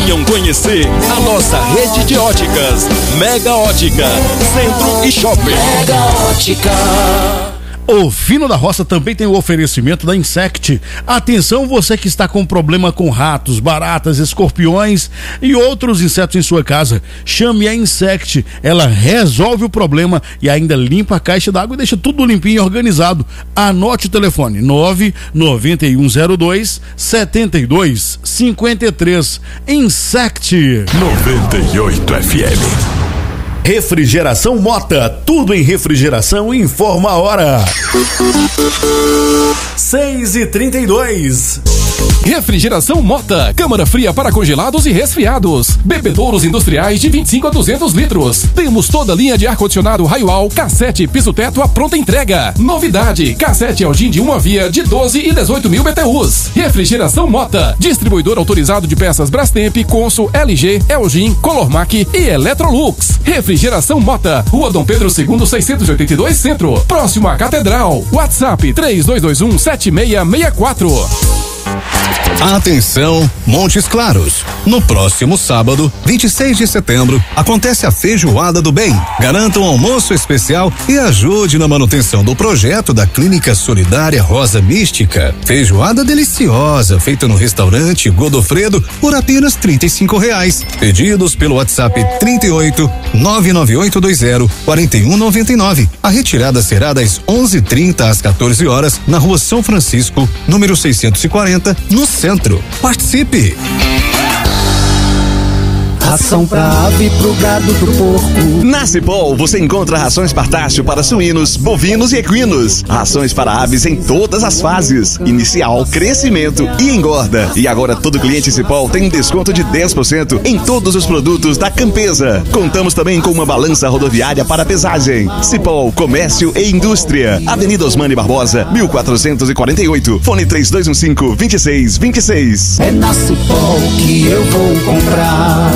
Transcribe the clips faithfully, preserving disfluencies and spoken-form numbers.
Venham conhecer a nossa rede de óticas Mega Ótica, Centro e Shopping. Mega Ótica. O Fino da Roça também tem o oferecimento da Insect. Atenção, você que está com problema com ratos, baratas, escorpiões e outros insetos em sua casa. Chame a Insect. Ela resolve o problema e ainda limpa a caixa d'água e deixa tudo limpinho e organizado. Anote o telefone: nove nove um zero dois sete dois cinco três. Insect noventa e oito F M. Refrigeração Mota, tudo em refrigeração. Informa a hora. seis e trinta e dois. Refrigeração Mota, câmara fria para congelados e resfriados, bebedouros industriais de vinte e cinco a duzentos litros. Temos toda a linha de ar-condicionado Raioal, cassete, piso-teto à pronta entrega. Novidade, cassete Elgin de uma via de doze e dezoito mil B T Us. Refrigeração Mota, distribuidor autorizado de peças Brastemp, Consul, L G, Elgin, Colormac e Electrolux. Refrigeração Mota, Rua Dom Pedro segundo seiscentos e oitenta e dois Centro, próximo à Catedral. WhatsApp três dois dois um sete seis seis quatro. Atenção, Montes Claros. No próximo sábado, vinte e seis de setembro, acontece a Feijoada do Bem. Garanta um almoço especial e ajude na manutenção do projeto da Clínica Solidária Rosa Mística. Feijoada deliciosa, feita no restaurante Godofredo por apenas trinta e cinco reais. Pedidos pelo WhatsApp trinta e oito, nove nove oito dois zero, quatro um nove nove. A retirada será das onze e trinta às quatorze horas na Rua São Francisco, número seiscentos e quarenta, no centro. Participe! Ração pra ave, pro gado, pro porco. Na Cipol você encontra rações Partácio para suínos, bovinos e equinos. Rações para aves em todas as fases: inicial, crescimento e engorda. E agora todo cliente Cipol tem um desconto de dez por cento em todos os produtos da Campesa. Contamos também com uma balança rodoviária para pesagem. Cipol Comércio e Indústria, Avenida Osmani Barbosa, mil quatrocentos e quarenta e oito. Fone três dois um cinco, dois seis dois seis. É na Cipol que eu vou comprar.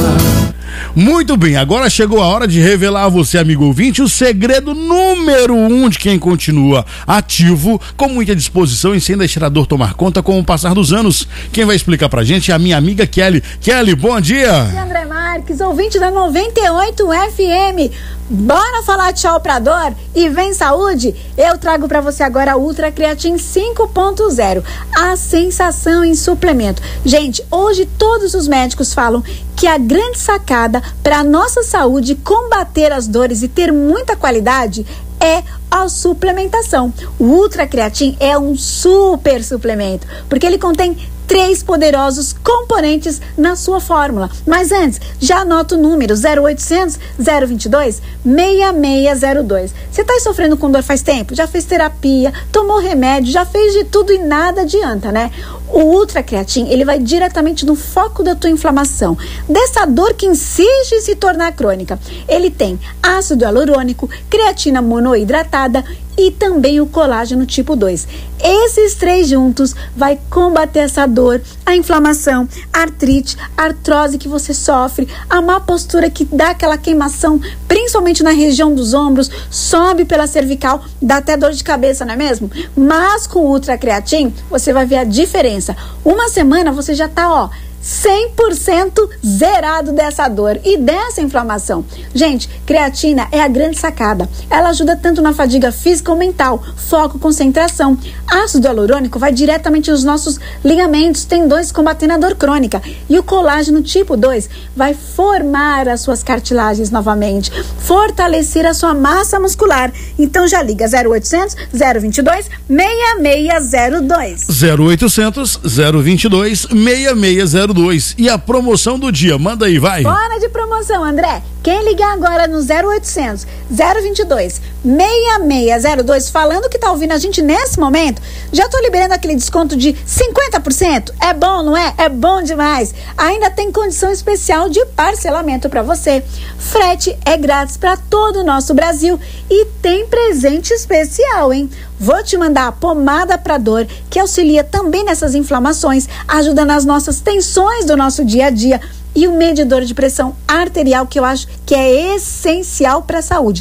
Muito bem, agora chegou a hora de revelar a você, amigo ouvinte, o segredo número um de quem continua ativo, com muita disposição e sem deixar a dor tomar conta com o passar dos anos. Quem vai explicar pra gente é a minha amiga Kelly. Kelly, bom dia! Bom dia, André Marques, ouvinte da noventa e oito F M. Bora falar tchau pra dor e vem saúde? Eu trago pra você agora a Ultra Creatine cinco ponto zero, a sensação em suplemento. Gente, hoje todos os médicos falam que a grande sacada para nossa saúde combater as dores e ter muita qualidade é a suplementação. O Ultra Creatine é um super suplemento, porque ele contém três poderosos componentes na sua fórmula. Mas antes, já anota o número zero oitocentos, zero vinte e dois, seis seis zero dois. Você está sofrendo com dor faz tempo? Já fez terapia, tomou remédio, já fez de tudo e nada adianta, né? O Ultra Creatine, ele vai diretamente no foco da tua inflamação, dessa dor que insiste em se tornar crônica. Ele tem ácido hialurônico, creatina monoidratada e também o colágeno tipo dois. Esses três juntos vai combater essa dor, a inflamação, a artrite, a artrose que você sofre, a má postura que dá aquela queimação, principalmente na região dos ombros, sobe pela cervical, dá até dor de cabeça, não é mesmo? Mas com o Ultra Creatine, você vai ver a diferença. Uma semana você já tá, ó, cem por cento zerado dessa dor e dessa inflamação. Gente, creatina é a grande sacada. Ela ajuda tanto na fadiga física ou mental, foco, concentração. Ácido hialurônico vai diretamente nos nossos ligamentos, tendões, combatendo a dor crônica. E o colágeno tipo dois vai formar as suas cartilagens novamente, fortalecer a sua massa muscular. Então já liga zero oitocentos, zero vinte e dois, seis seis zero dois. zero oitocentos, zero vinte e dois, seis seis zero dois. E a promoção do dia, manda aí, vai. Bora de promoção, André. Quem ligar agora no zero oitocentos, zero vinte e dois, seis seis zero dois falando que tá ouvindo a gente nesse momento, já tô liberando aquele desconto de cinquenta por cento. É bom, não é? É bom demais. Ainda tem condição especial de parcelamento para você. Frete é grátis para todo o nosso Brasil e tem presente especial, hein? Vou te mandar a pomada para dor, que auxilia também nessas inflamações, ajuda nas nossas tensões do nosso dia a dia, e o medidor de pressão arterial, que eu acho que é essencial para a saúde.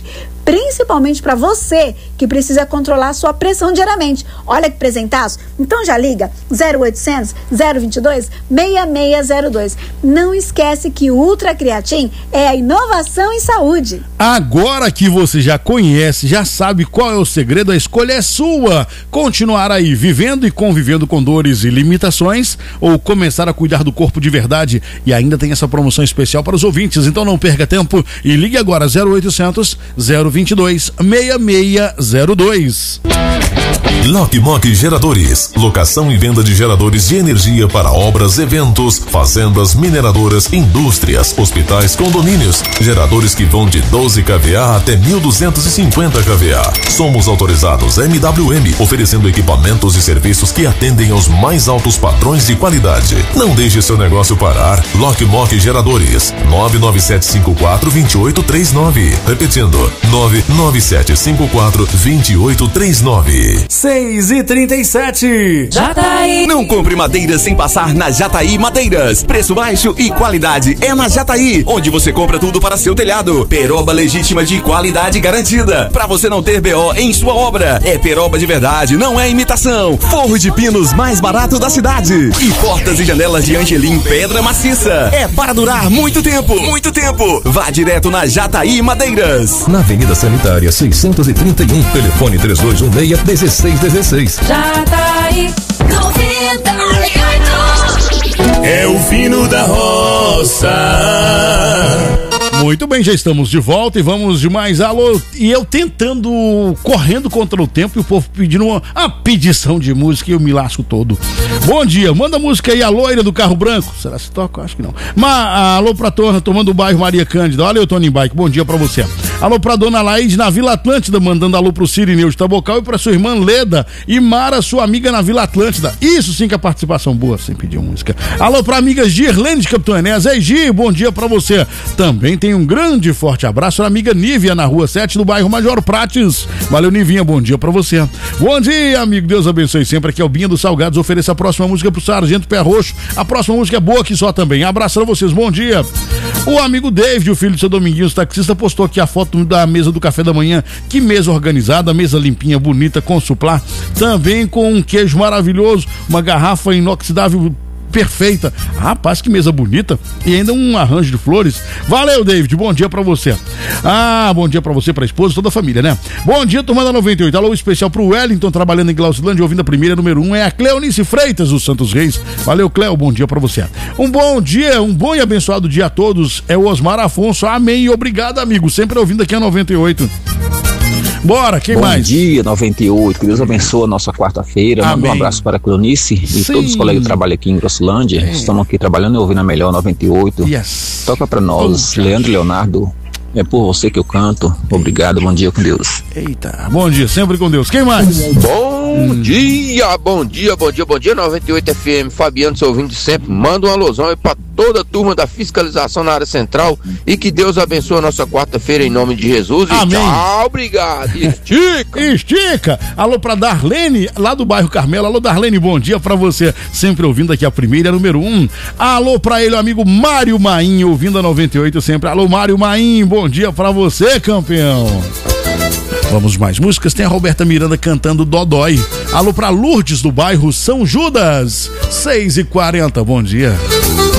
principalmente para você que precisa controlar a sua pressão diariamente. Olha que presentaço. Então já liga zero oitocentos, zero vinte e dois, seis seis zero dois. Não esquece que o Ultra Creatin é a inovação em saúde. Agora que você já conhece, já sabe qual é o segredo, a escolha é sua. Continuar aí vivendo e convivendo com dores e limitações, ou começar a cuidar do corpo de verdade. E ainda tem essa promoção especial para os ouvintes, então não perca tempo e ligue agora zero oitocentos, zero vinte e dois, seis seis zero dois. Lock Mock Geradores, locação e venda de geradores de energia para obras, eventos, fazendas, mineradoras, indústrias, hospitais, condomínios. Geradores que vão de doze quilowatt até mil duzentos e cinquenta quilowatt. Somos autorizados M W M, oferecendo equipamentos e serviços que atendem aos mais altos padrões de qualidade. Não deixe seu negócio parar. Lock Mock Geradores, nove nove sete cinco quatro, dois oito três nove. Repetindo, nove nove sete cinco quatro, dois oito três nove. seis e trinta e sete. Jataí. Não compre madeira sem passar na Jataí Madeiras. Preço baixo e qualidade é na Jataí, onde você compra tudo para seu telhado. Peroba legítima de qualidade garantida. Para você não ter B O em sua obra. É peroba de verdade, não é imitação. Forro de pinos mais barato da cidade. E portas e janelas de Angelim pedra maciça. É para durar muito tempo, muito tempo. Vá direto na Jataí Madeiras. Na Avenida Sanitária seiscentos e trinta e um, telefone três dois um seis, um seis um seis. Jataí noventa e oito. É o fino da roça. Muito bem, já estamos de volta e vamos de mais alô. E eu tentando, correndo contra o tempo, e o povo pedindo uma, uma pedição de música e eu me lasco todo. Bom dia, manda música aí, a loira do carro branco. Será que toca? Acho que não. Mas, alô pra torre, tomando o bairro Maria Cândida. Olha eu, Tony Bike, bom dia pra você. Alô pra dona Laide na Vila Atlântida, mandando alô pro Cirineu de Tabocal e pra sua irmã Leda e Mara, sua amiga na Vila Atlântida. Isso sim que é participação boa, sem pedir música. Alô pra amiga Girlene de Capitão Enéas. Ei, Gi, bom dia pra você. Também tem um grande e forte abraço à amiga Nívia na rua sete do bairro Major Prates. Valeu, Nivinha, bom dia pra você. Bom dia, amigo, Deus abençoe sempre. Aqui é o Binha dos Salgados, ofereça a próxima música pro Sargento Pé Roxo. A próxima música é boa aqui só também. Abraço a vocês, bom dia. O amigo David, o filho do seu Dominguinhos, taxista, postou aqui a foto da mesa do café da manhã. Que mesa organizada, mesa limpinha, bonita, com suplá. Também com um queijo maravilhoso, uma garrafa inoxidável perfeita. Rapaz, que mesa bonita. E ainda um arranjo de flores. Valeu, David. Bom dia pra você. Ah, bom dia pra você, pra esposa, toda a família, né? Bom dia, turma da noventa e oito. Alô especial pro Wellington, trabalhando em Glaucilândia, ouvindo a primeira, número um, é a Cleonice Freitas, dos Santos Reis. Valeu, Cleo. Bom dia pra você. Um bom dia, um bom e abençoado dia a todos. É o Osmar Afonso. Amém e obrigado, amigo. Sempre ouvindo aqui a noventa e oito. Bora, quem Bom mais? Bom dia, noventa e oito, que Deus abençoe a nossa quarta-feira. Manda um abraço para a Cleonice e Sim. todos os colegas que trabalham aqui em Grossolândia. É. Estamos aqui trabalhando e ouvindo a melhor noventa e oito. Yes. Toca para nós, oh, Leandro e Leonardo. É por você que eu canto. Obrigado, bom dia com Deus. Eita, bom dia, sempre com Deus. Quem mais? Bom hum. dia, bom dia, bom dia, bom dia, noventa e oito F M, Fabiano, seu ouvindo de sempre. Manda uma alusão aí pra toda a turma da fiscalização na área central e que Deus abençoe a nossa quarta-feira em nome de Jesus. E amém. Tchau, obrigado. Estica. Estica. Alô pra Darlene, lá do bairro Carmelo. Alô, Darlene, bom dia pra você. Sempre ouvindo aqui a primeira, número um. Alô pra ele, o amigo Mário Maim, ouvindo a noventa e oito sempre. Alô, Mário Maim, bom dia pra você, campeão. Vamos mais músicas, tem a Roberta Miranda cantando Dodói. Alô pra Lourdes do bairro São Judas, seis e quarenta, bom dia.